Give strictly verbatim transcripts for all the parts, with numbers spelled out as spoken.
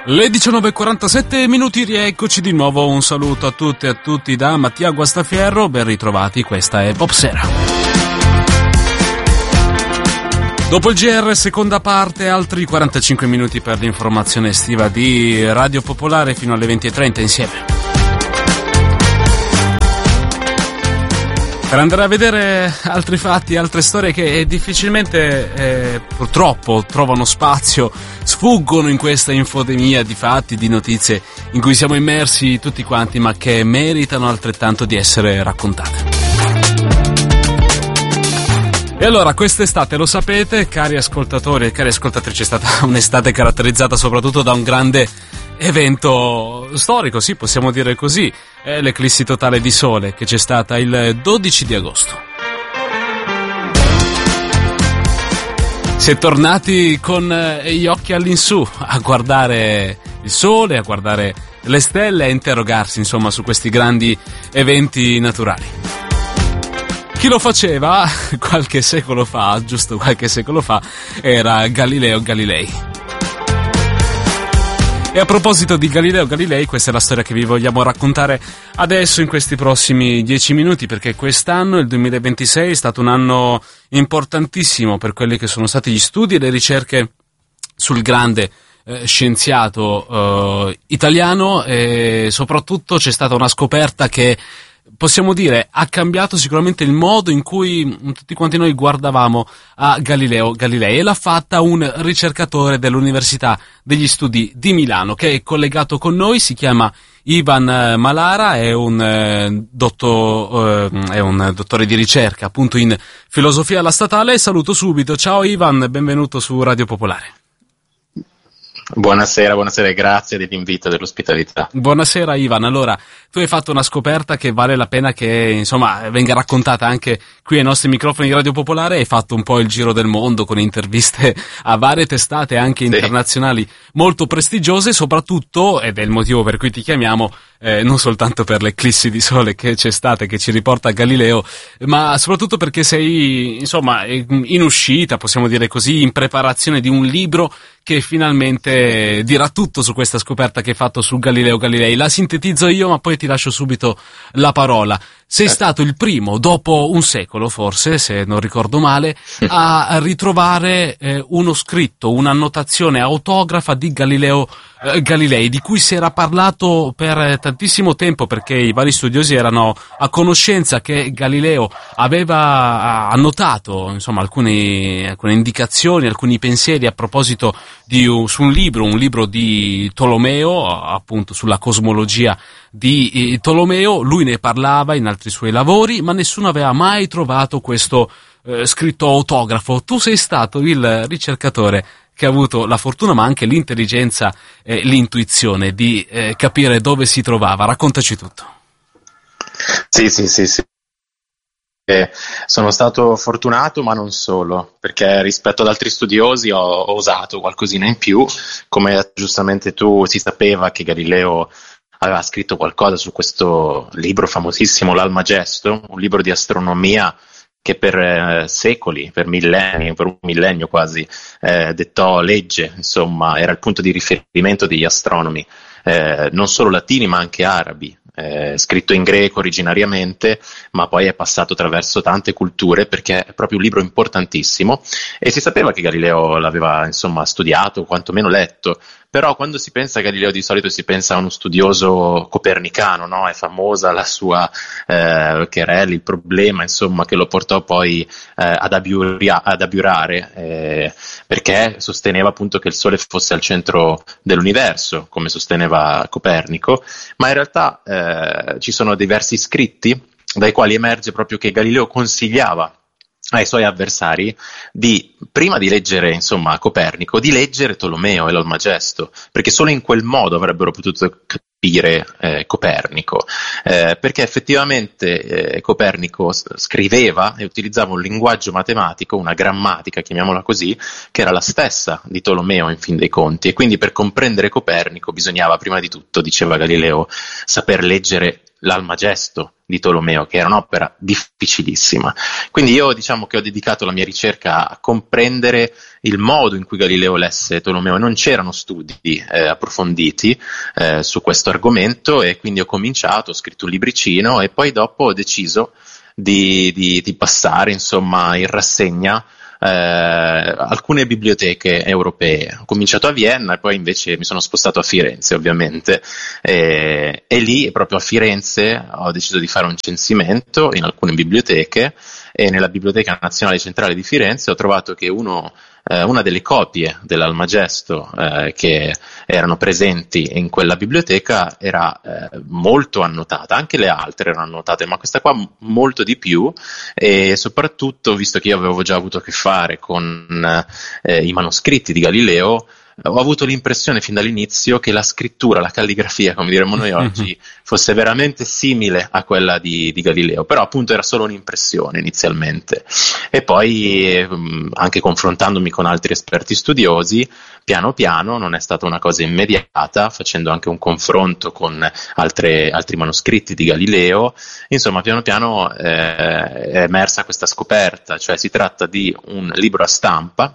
Le diciannove e quarantasette minuti, rieccoci di nuovo, un saluto a tutte e a tutti da Mattia Guastafierro, ben ritrovati, questa è Popsera. Dopo il G R, seconda parte, altri quarantacinque minuti per l'informazione estiva di Radio Popolare fino alle venti e trenta insieme. Per andare a vedere altri fatti, altre storie che difficilmente, eh, purtroppo, trovano spazio, sfuggono in questa infodemia di fatti, di notizie in cui siamo immersi tutti quanti, ma che meritano altrettanto di essere raccontate. E allora, quest'estate, lo sapete, cari ascoltatori e cari ascoltatrici, è stata un'estate caratterizzata soprattutto da un grande evento storico, sì, possiamo dire così, è l'eclissi totale di sole che c'è stata il dodici di agosto. Si è tornati con gli occhi all'insù a guardare il sole, a guardare le stelle, a interrogarsi insomma su questi grandi eventi naturali. Chi lo faceva qualche secolo fa, giusto qualche secolo fa, era Galileo Galilei. E a proposito di Galileo Galilei, questa è la storia che vi vogliamo raccontare adesso in questi prossimi dieci minuti, perché quest'anno, il duemilaventisei, è stato un anno importantissimo per quelli che sono stati gli studi e le ricerche sul grande eh, scienziato eh, italiano, e soprattutto c'è stata una scoperta che possiamo dire ha cambiato sicuramente il modo in cui tutti quanti noi guardavamo a Galileo Galilei, e l'ha fatta un ricercatore dell'Università degli Studi di Milano che è collegato con noi. Si chiama Ivan Malara, è un, eh, dotto, eh, è un dottore di ricerca appunto in filosofia alla Statale. Saluto subito. Ciao Ivan, benvenuto su Radio Popolare. Buonasera, buonasera e grazie dell'invito e dell'ospitalità. Buonasera Ivan, allora tu hai fatto una scoperta che vale la pena che insomma venga raccontata anche qui ai nostri microfoni di Radio Popolare. Hai fatto un po' il giro del mondo con interviste a varie testate anche sì. internazionali molto prestigiose, soprattutto, ed è il motivo per cui ti chiamiamo, eh, non soltanto per l'eclissi di sole che c'è stata, che ci riporta a Galileo, ma soprattutto perché sei insomma in uscita, possiamo dire così, in preparazione di un libro che finalmente dirà tutto su questa scoperta che hai fatto su Galileo Galilei. La sintetizzo io, ma poi ti lascio subito la parola. Sei stato il primo, dopo un secolo forse, se non ricordo male, a ritrovare eh, uno scritto, un'annotazione autografa di Galileo eh, Galilei, di cui si era parlato per tantissimo tempo, perché i vari studiosi erano a conoscenza che Galileo aveva annotato insomma alcune, alcune indicazioni, alcuni pensieri a proposito di un, su un libro, un libro di Tolomeo, appunto sulla cosmologia di Tolomeo. Lui ne parlava in altri suoi lavori, ma nessuno aveva mai trovato questo eh, scritto autografo. Tu sei stato il ricercatore che ha avuto la fortuna, ma anche l'intelligenza e l'intuizione di eh, capire dove si trovava. Raccontaci tutto. Sì, sì, sì, sì. Eh, sono stato fortunato, ma non solo, perché rispetto ad altri studiosi ho, ho osato qualcosina in più. Come giustamente tu, si sapeva che Galileo aveva scritto qualcosa su questo libro famosissimo, l'Almagesto, un libro di astronomia che per eh, secoli, per millenni, per un millennio quasi, eh, dettò legge, insomma, era il punto di riferimento degli astronomi, eh, non solo latini ma anche arabi. Eh, scritto in greco originariamente, ma poi è passato attraverso tante culture, perché è proprio un libro importantissimo, e si sapeva che Galileo l'aveva insomma studiato, quantomeno letto. Però quando si pensa a Galileo di solito si pensa a uno studioso copernicano, no? È famosa la sua eh, querela, il problema insomma che lo portò poi eh, ad, abiuria, ad abiurare, eh, perché sosteneva appunto che il Sole fosse al centro dell'universo, come sosteneva Copernico, ma in realtà eh, ci sono diversi scritti dai quali emerge proprio che Galileo consigliava ai suoi avversari di, prima di leggere insomma Copernico, di leggere Tolomeo e l'Almagesto, perché solo in quel modo avrebbero potuto capire eh, Copernico, eh, perché effettivamente eh, Copernico s- scriveva e utilizzava un linguaggio matematico, una grammatica, chiamiamola così, che era la stessa di Tolomeo in fin dei conti, e quindi per comprendere Copernico bisognava prima di tutto, diceva Galileo, saper leggere l'Almagesto di Tolomeo, che era un'opera difficilissima. Quindi io diciamo che ho dedicato la mia ricerca a comprendere il modo in cui Galileo lesse Tolomeo, non c'erano studi eh, approfonditi eh, su questo argomento, e quindi ho cominciato, ho scritto un libricino e poi dopo ho deciso di, di, di passare insomma in rassegna Eh, alcune biblioteche europee. Ho cominciato a Vienna e poi invece mi sono spostato a Firenze, ovviamente, e, e lì proprio a Firenze ho deciso di fare un censimento in alcune biblioteche, e nella Biblioteca Nazionale Centrale di Firenze ho trovato che uno eh, una delle copie dell'Almagesto eh, che erano presenti in quella biblioteca era eh, molto annotata, anche le altre erano annotate, ma questa qua m- molto di più, e soprattutto, visto che io avevo già avuto a che fare con eh, i manoscritti di Galileo, ho avuto l'impressione fin dall'inizio che la scrittura, la calligrafia, come diremmo noi oggi, fosse veramente simile a quella di, di Galileo, però appunto era solo un'impressione inizialmente. E poi anche confrontandomi con altri esperti studiosi, piano piano, non è stata una cosa immediata, facendo anche un confronto con altre, altri manoscritti di Galileo, insomma piano piano eh, è emersa questa scoperta, cioè si tratta di un libro a stampa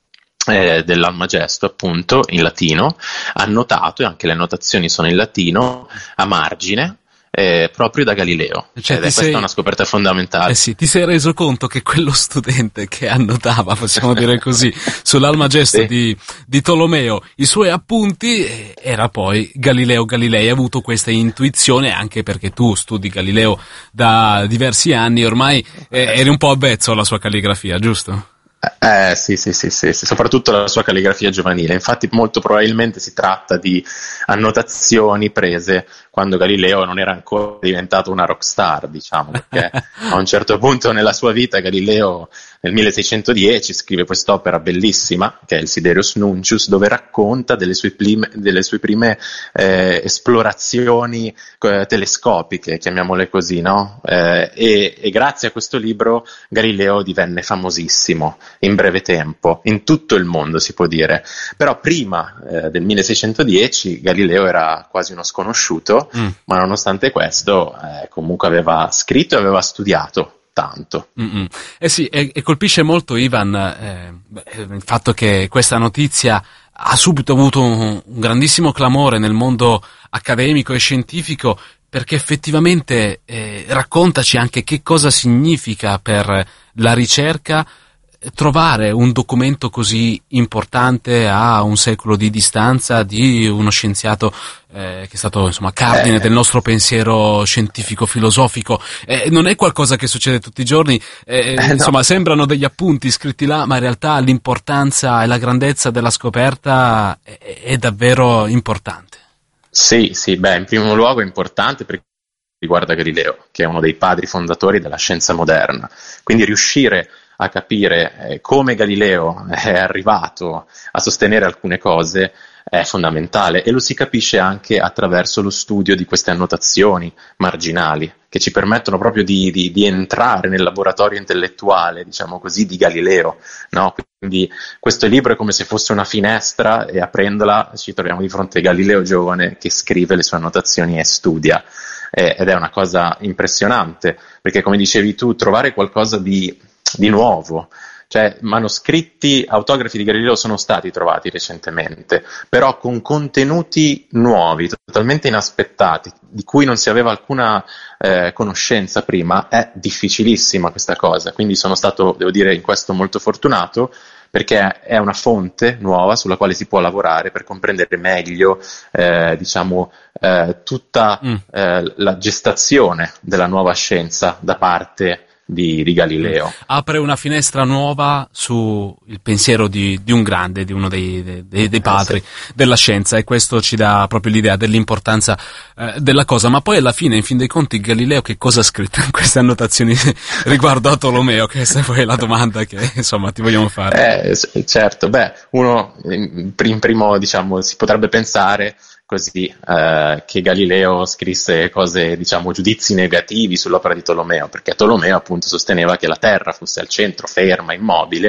Eh, dell'Almagesto, appunto, in latino, annotato, e anche le annotazioni sono in latino, a margine, eh, proprio da Galileo. Cioè, Ed è questa sei... è una scoperta fondamentale. Eh sì, ti sei reso conto che quello studente che annotava, possiamo dire così, sull'Almagesto Sì. di, di Tolomeo, i suoi appunti, eh, era poi Galileo Galilei. Hai avuto questa intuizione anche perché tu studi Galileo da diversi anni, ormai eh, eri un po' avvezzo alla sua calligrafia, giusto? Eh sì, sì, sì, sì, sì, soprattutto la sua calligrafia giovanile. Infatti molto probabilmente si tratta di annotazioni prese quando Galileo non era ancora diventato una rockstar, diciamo, perché a un certo punto nella sua vita Galileo nel milleseicentodieci scrive quest'opera bellissima che è il Sidereus Nuncius, dove racconta delle sue prime, delle sue prime eh, esplorazioni eh, telescopiche, chiamiamole così, no? Eh, e, e grazie a questo libro Galileo divenne famosissimo in breve tempo, in tutto il mondo si può dire, però prima eh, del milleseicentodieci Galileo era quasi uno sconosciuto, mm. ma nonostante questo eh, comunque aveva scritto e aveva studiato tanto. Mm-mm. Eh sì, e, e colpisce molto, Ivan, eh, il fatto che questa notizia ha subito avuto un, un grandissimo clamore nel mondo accademico e scientifico, perché effettivamente eh, raccontaci anche che cosa significa per la ricerca trovare un documento così importante a un secolo di distanza di uno scienziato eh, che è stato insomma cardine eh. del nostro pensiero scientifico-filosofico. Eh, non è qualcosa che succede tutti i giorni, eh, eh, insomma no. Sembrano degli appunti scritti là, ma in realtà l'importanza e la grandezza della scoperta è, è davvero importante. Sì, sì, beh, in primo luogo è importante perché riguarda Galileo, che è uno dei padri fondatori della scienza moderna, quindi riuscire a capire eh, come Galileo è arrivato a sostenere alcune cose è fondamentale, e lo si capisce anche attraverso lo studio di queste annotazioni marginali che ci permettono proprio di, di, di entrare nel laboratorio intellettuale, diciamo così, di Galileo, no? Quindi questo libro è come se fosse una finestra, e aprendola ci troviamo di fronte a Galileo giovane che scrive le sue annotazioni e studia, eh, ed è una cosa impressionante, perché come dicevi tu, trovare qualcosa di di nuovo, cioè manoscritti autografi di Galileo sono stati trovati recentemente, però con contenuti nuovi, totalmente inaspettati, di cui non si aveva alcuna eh, conoscenza prima, è difficilissima questa cosa, quindi sono stato, devo dire, in questo molto fortunato, perché è una fonte nuova sulla quale si può lavorare per comprendere meglio eh, diciamo eh, tutta mm. eh, la gestazione della nuova scienza da parte Di, di Galileo. Apre una finestra nuova sul pensiero di, di un grande, di uno dei, dei, dei padri eh sì. della scienza, e questo ci dà proprio l'idea dell'importanza eh, della cosa. Ma poi alla fine, in fin dei conti, Galileo che cosa ha scritto in queste annotazioni riguardo a Tolomeo? Questa è poi la domanda che insomma ti vogliamo fare. Eh, certo, beh, uno in primo, diciamo, si potrebbe pensare così eh, che Galileo scrisse cose, diciamo, giudizi negativi sull'opera di Tolomeo, perché Tolomeo appunto sosteneva che la Terra fosse al centro, ferma, immobile,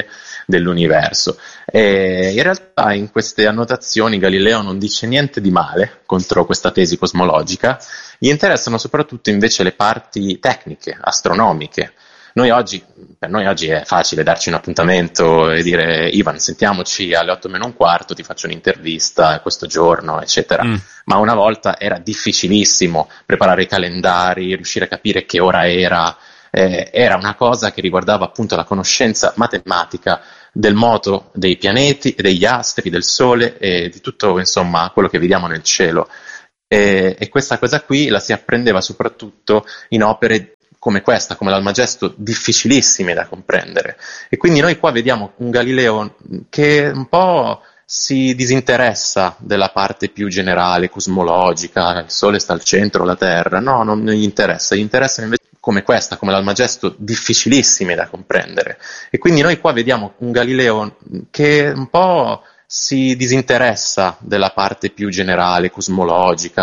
dell'universo. E in realtà in queste annotazioni Galileo non dice niente di male contro questa tesi cosmologica, gli interessano soprattutto invece le parti tecniche, astronomiche. Noi oggi, per noi oggi è facile darci un appuntamento e dire Ivan, sentiamoci alle otto meno un quarto, ti faccio un'intervista questo giorno, eccetera. Mm. Ma una volta era difficilissimo preparare i calendari, riuscire a capire che ora era. Eh, era una cosa che riguardava appunto la conoscenza matematica del moto dei pianeti, degli astri, del Sole e di tutto, insomma, quello che vediamo nel cielo. E, e questa cosa qui la si apprendeva soprattutto in opere come questa, come l'Almagesto, difficilissime da comprendere. E quindi noi qua vediamo un Galileo che un po' si disinteressa della parte più generale, cosmologica, il Sole sta al centro, la Terra. No, non gli interessa, gli interessa invece come questa, come l'Almagesto, difficilissime da comprendere. E quindi noi qua vediamo un Galileo che un po' si disinteressa della parte più generale, cosmologica,